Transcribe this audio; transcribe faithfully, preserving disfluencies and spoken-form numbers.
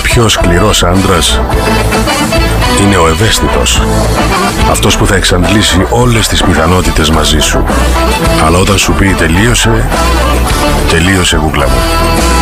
πιο σκληρός άντρας είναι ο ευαίσθητος. Αυτός που θα εξαντλήσει όλες τις πιθανότητες μαζί σου. Αλλά όταν σου πει τελείωσε, τελείωσε κούκλα μου.